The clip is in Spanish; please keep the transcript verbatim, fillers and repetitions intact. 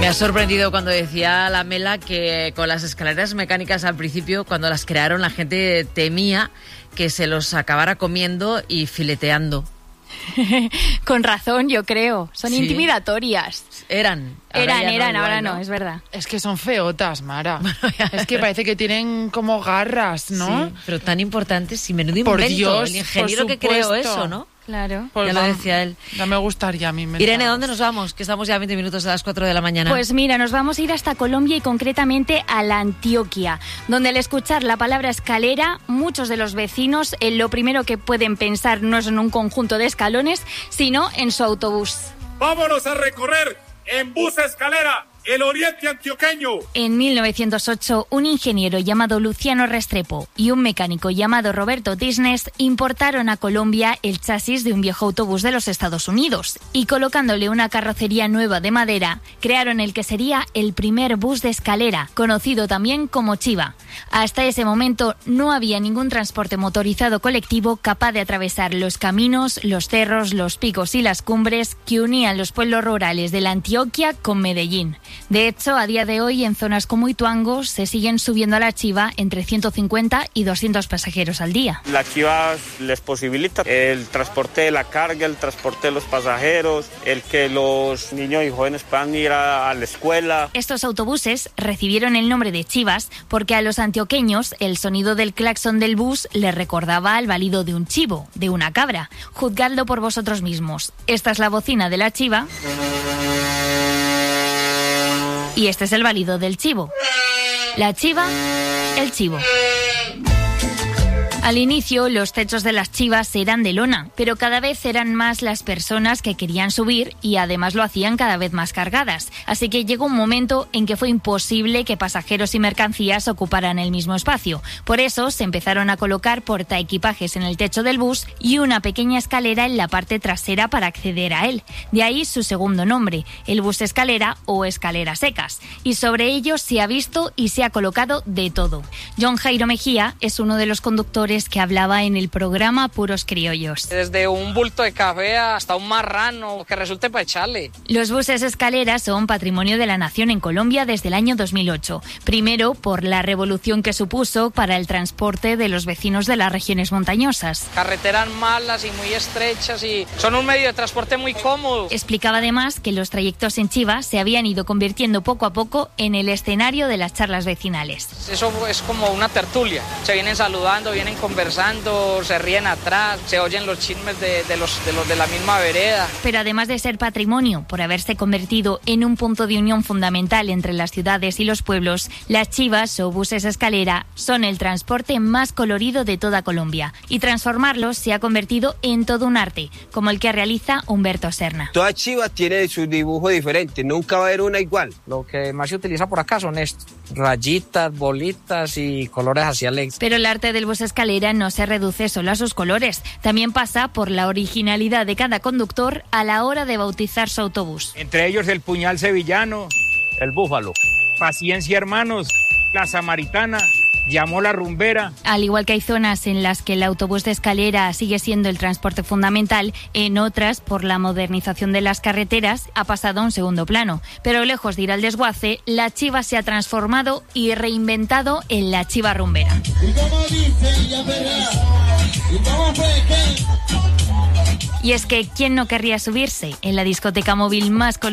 Me ha sorprendido cuando decía la Mela que con las escaleras mecánicas al principio, cuando las crearon, la gente temía que se los acabara comiendo y fileteando. Con razón, yo creo. Son sí. intimidatorias. Eran. Eran, no, eran, igual, ahora no, no, es verdad. Es que son feotas, Mara. Es que parece que tienen como garras, ¿no? Sí, pero tan importantes y menudo Por invento. Dios, el ingeniero por que creó supuesto. eso, ¿no? Claro. Pues ya va, lo decía él. Ya me gustaría a mí. Irene, ¿dónde nos vamos? Que estamos ya a veinte minutos de las cuatro de la mañana. Pues mira, nos vamos a ir hasta Colombia y concretamente a la Antioquia, donde al escuchar la palabra escalera, muchos de los vecinos eh, lo primero que pueden pensar no es en un conjunto de escalones, sino en su autobús. ¡Vámonos a recorrer en bus escalera el oriente antioqueño! En mil novecientos ocho, un ingeniero llamado Luciano Restrepo y un mecánico llamado Roberto Tisnes importaron a Colombia el chasis de un viejo autobús de los Estados Unidos y colocándole una carrocería nueva de madera, crearon el que sería el primer bus de escalera, conocido también como Chiva. Hasta ese momento no había ningún transporte motorizado colectivo capaz de atravesar los caminos, los cerros, los picos y las cumbres que unían los pueblos rurales de la Antioquia con Medellín. De hecho, a día de hoy, en zonas como Ituango, se siguen subiendo a la Chiva entre ciento cincuenta y doscientos pasajeros al día. La Chiva les posibilita el transporte de la carga, el transporte de los pasajeros, el que los niños y jóvenes puedan ir a, a la escuela. Estos autobuses recibieron el nombre de chivas porque a los antioqueños el sonido del claxon del bus les recordaba al balido de un chivo, de una cabra. Juzgadlo por vosotros mismos. Esta es la bocina de la Chiva. Y este es el balido del chivo. La chiva, el chivo. Al inicio, los techos de las chivas eran de lona, pero cada vez eran más las personas que querían subir y además lo hacían cada vez más cargadas. Así que llegó un momento en que fue imposible que pasajeros y mercancías ocuparan el mismo espacio. Por eso se empezaron a colocar portaequipajes en el techo del bus y una pequeña escalera en la parte trasera para acceder a él. De ahí su segundo nombre, el bus escalera o escaleras secas. Y sobre ellos se ha visto y se ha colocado de todo. John Jairo Mejía es uno de los conductores que hablaba en el programa Puros Criollos. Desde un bulto de café hasta un marrano que resulte para echarle. Los buses escaleras son patrimonio de la nación en Colombia desde el año dos mil ocho. Primero, por la revolución que supuso para el transporte de los vecinos de las regiones montañosas. Carreteras malas y muy estrechas y son un medio de transporte muy cómodo. Explicaba además que los trayectos en Chiva se habían ido convirtiendo poco a poco en el escenario de las charlas vecinales. Eso es como una tertulia. Se vienen saludando, vienen conversando, se ríen atrás, se oyen los chismes de, de, los, de los de la misma vereda. Pero además de ser patrimonio, por haberse convertido en un punto de unión fundamental entre las ciudades y los pueblos, las chivas o buses escalera son el transporte más colorido de toda Colombia. Y transformarlos se ha convertido en todo un arte, como el que realiza Humberto Serna. Toda chiva tiene su dibujo diferente, nunca va a haber una igual. Lo que más se utiliza por acá son estos, rayitas, bolitas y colores así alegres. Pero el arte del bus escalera no se reduce solo a sus colores, también pasa por la originalidad de cada conductor a la hora de bautizar su autobús. Entre ellos el puñal sevillano, el búfalo, Paciencia Hermanos, la Samaritana, llamó la rumbera. Al igual que hay zonas en las que el autobús de escalera sigue siendo el transporte fundamental, en otras, por la modernización de las carreteras, ha pasado a un segundo plano. Pero lejos de ir al desguace, la chiva se ha transformado y reinventado en la chiva rumbera. Y es que, ¿quién no querría subirse en la discoteca móvil más colorida